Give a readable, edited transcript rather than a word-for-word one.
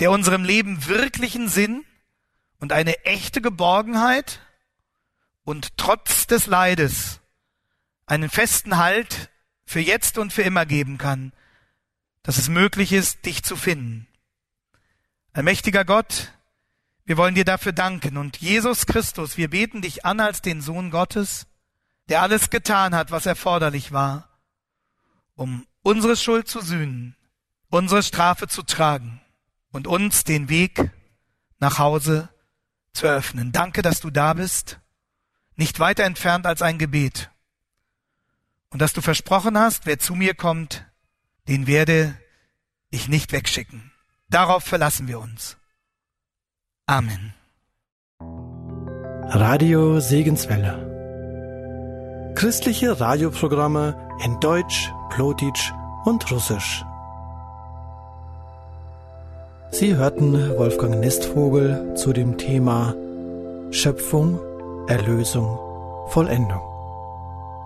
der unserem Leben wirklichen Sinn und eine echte Geborgenheit und trotz des Leides einen festen Halt für jetzt und für immer geben kann, dass es möglich ist, dich zu finden. Allmächtiger Gott, wir wollen dir dafür danken. Und Jesus Christus, wir beten dich an als den Sohn Gottes, der alles getan hat, was erforderlich war, um unsere Schuld zu sühnen, unsere Strafe zu tragen und uns den Weg nach Hause zu eröffnen. Danke, dass du da bist, nicht weiter entfernt als ein Gebet. Und dass du versprochen hast, wer zu mir kommt, den werde ich nicht wegschicken. Darauf verlassen wir uns. Amen. Radio Segenswelle. Christliche Radioprogramme in Deutsch, Plotitsch und Russisch. Sie hörten Wolfgang Nestvogel zu dem Thema Schöpfung, Erlösung, Vollendung.